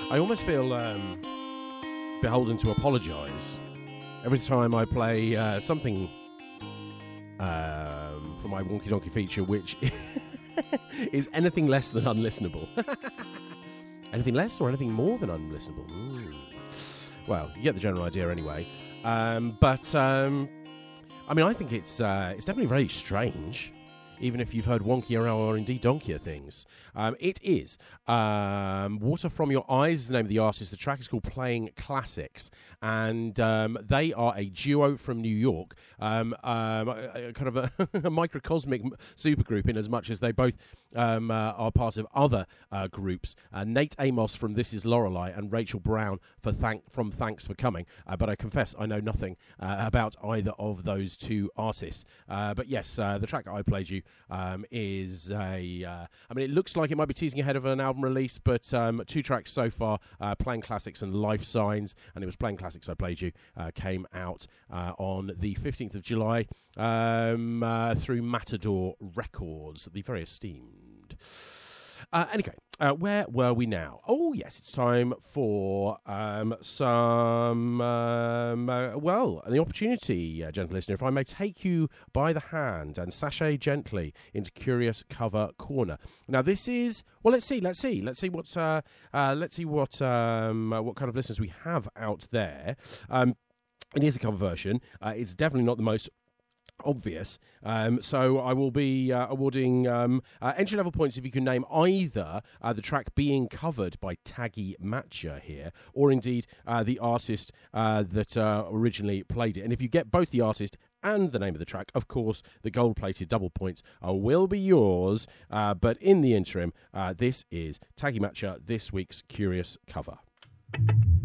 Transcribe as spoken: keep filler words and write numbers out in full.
I almost feel um, beholden to apologise every time I play uh, something um, for my Wonky Donkey feature, which is anything less than unlistenable. Anything less or anything more than unlistenable? Mm. Well, you get the general idea anyway. Um, but, um, I mean, I think it's uh, it's definitely very strange, even if you've heard wonkier or indeed donkier things. Um, it is um, Water From Your Eyes, the name of the artist. The track is called Playing Classics, and um, they are a duo from New York, um, um, a, a kind of a, a microcosmic supergroup in as much as they both um, uh, are part of other uh, groups. Uh, Nate Amos from This Is Lorelei and Rachel Brown for thank- from Thanks For Coming, uh, but I confess I know nothing uh, about either of those two artists. Uh, but yes, uh, the track I played you Um, is a, uh, I mean, it looks like it might be teasing ahead of an album release, but um, two tracks so far, uh, Playing Classics and Life Signs, and it was Playing Classics I played you, uh, came out uh, on the fifteenth of July um, uh, through Matador Records, the very esteemed. Uh, anyway, uh, where were we now? Oh, yes, it's time for um, some, um, uh, well, the opportunity, uh, gentle listener, if I may take you by the hand and sashay gently into Curious Cover Corner. Now, this is, well, let's see, let's see, let's see what, uh, uh, let's see what, um, uh, what kind of listeners we have out there. Um, it is a cover version. Uh, it's definitely not the most obvious, um, so I will be uh, awarding um, uh, entry level points if you can name either uh, the track being covered by Taggy Matcha here, or indeed uh, the artist uh, that uh, originally played it. And if you get both the artist and the name of the track, of course, the gold-plated double points uh, will be yours. Uh, but in the interim, uh, this is Taggy Matcha, this week's Curious Cover.